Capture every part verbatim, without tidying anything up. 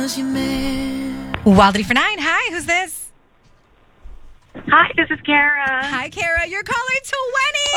Wildly for nine. Hi, who's this? Hi, this is Kara. Hi, Kara. You're calling to Winnie.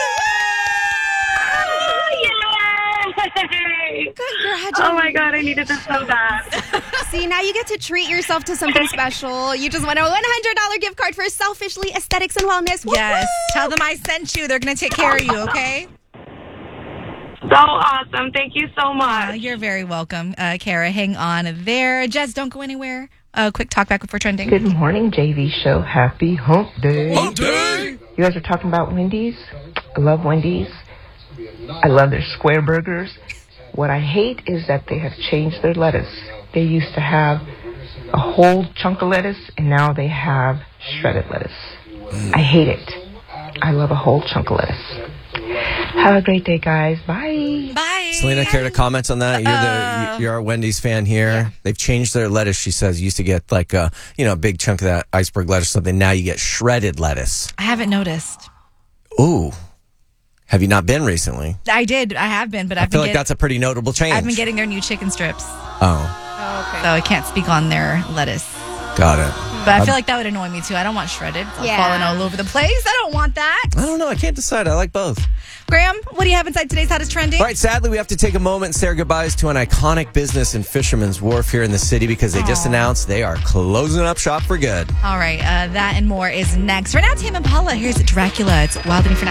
Oh, yay! Congratulations. Oh my God, I needed this so bad. See, now you get to treat yourself to something special. You just won a one hundred dollars gift card for Selfishly Aesthetics and Wellness. Woo-hoo! Yes. Tell them I sent you. They're going to take care of you, okay? So awesome. Thank you so much. Uh, you're very welcome, uh, Kara. Hang on there. Jez, don't go anywhere. A uh, quick talk back before trending. Good morning, J V Show. Happy Hump Day. Hump Day! You guys are talking about Wendy's. I love Wendy's. I love their square burgers. What I hate is that they have changed their lettuce. They used to have a whole chunk of lettuce, and now they have shredded lettuce. I hate it. I love a whole chunk of lettuce. Have a great day, guys. Bye. Bye. Selena, care to comment on that? You're Uh, the you're a Wendy's fan here. Yeah. They've changed their lettuce. She says you used to get like a you know a big chunk of that iceberg lettuce or something. Now you get shredded lettuce. I haven't noticed. Ooh, have you not been recently? I did. I have been, but I've I feel been like get- that's a pretty notable change. I've been getting their new chicken strips, Oh, so I can't speak on their lettuce. got it. But I feel like that would annoy me too. I don't want shredded. It's all Yeah. falling all over the place. I don't want that. I don't know. I can't decide. I like both. Graham, what do you have inside today's Hottest Trending? All right, sadly, we have to take a moment and say our goodbyes to an iconic business in Fisherman's Wharf here in the city because they just Aw. announced they are closing up shop for good. All right, uh, that and more is next. Right now, Tame Impala. Here's Dracula. It's Wildly for nine.